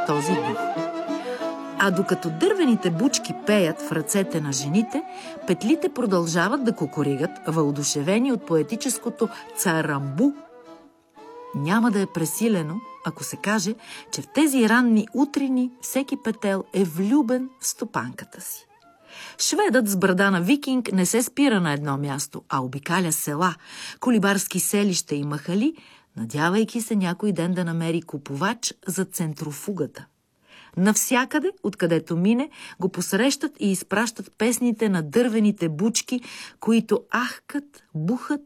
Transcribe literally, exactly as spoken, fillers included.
този дух. А докато дървените бучки пеят в ръцете на жените, петлите продължават да кукуригат, въодушевени от поетическото царамбу. Няма да е пресилено, ако се каже, че в тези ранни утрини всеки петел е влюбен в стопанката си. Шведът с брада на викинг не се спира на едно място, а обикаля села, колибарски селища и махали, надявайки се някой ден да намери купувач за центрофугата. Навсякъде, откъдето мине, го посрещат и изпращат песните на дървените бучки, които ахкат, бухат